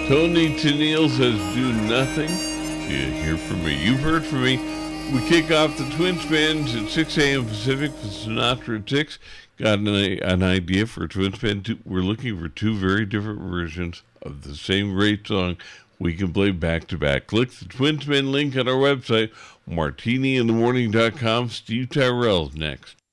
Tony Tennille says, do nothing. You hear from me. You've heard from me. We kick off the Twin Spins at 6 a.m. Pacific with Sinatra at 6. Got an idea for a Twin Spin? We're looking for two very different versions of the same great song we can play back to back. Click the Twin Spin link on our website, martiniinthemorning.com. Steve Tyrell's next.